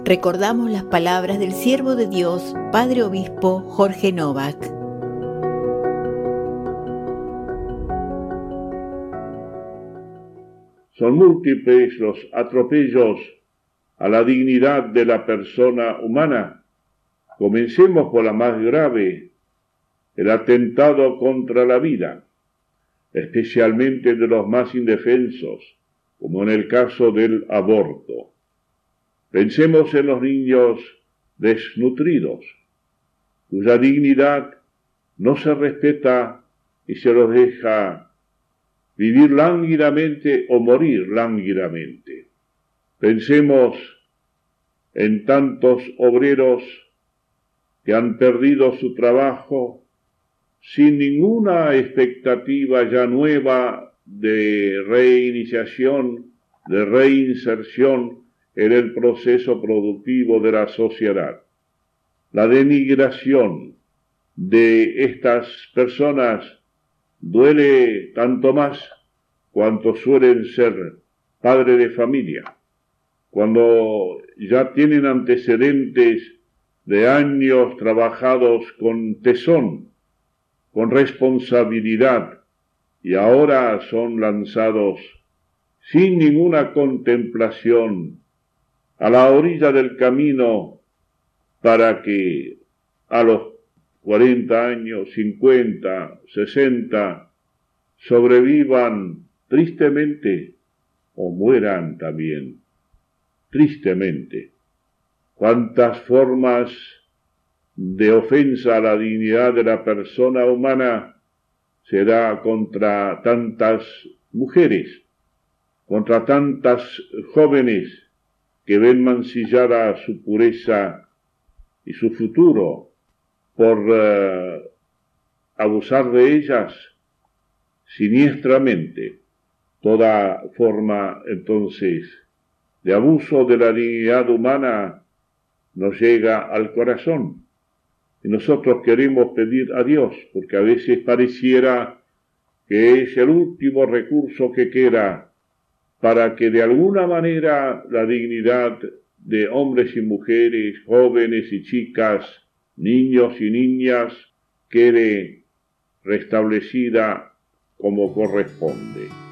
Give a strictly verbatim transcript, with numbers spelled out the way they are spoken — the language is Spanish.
Recordamos las palabras del siervo de Dios, Padre Obispo Jorge Novak. Son múltiples los atropellos a la dignidad de la persona humana. Comencemos por la más grave, el atentado contra la vida, especialmente de los más indefensos, como en el caso del aborto. Pensemos en los niños desnutridos, cuya dignidad no se respeta y se los deja vivir lánguidamente o morir lánguidamente. Pensemos en tantos obreros que han perdido su trabajo sin ninguna expectativa ya nueva de reiniciación, de reinserción en el proceso productivo de la sociedad. La denigración de estas personas duele tanto más cuanto suelen ser padres de familia, cuando ya tienen antecedentes de años trabajados con tesón, con responsabilidad, y ahora son lanzados sin ninguna contemplación a la orilla del camino para que a los cuarenta años, cincuenta, sesenta, sobrevivan tristemente o mueran también tristemente. ¿Cuántas formas de ofensa a la dignidad de la persona humana se da contra tantas mujeres, contra tantas jóvenes que ven mancillada su pureza y su futuro por uh, abusar de ellas siniestramente? Toda forma, entonces, de abuso de la dignidad humana nos llega al corazón. Y nosotros queremos pedir a Dios, porque a veces pareciera que es el último recurso que queda para que de alguna manera la dignidad de hombres y mujeres, jóvenes y chicas, niños y niñas, quede restablecida como corresponde.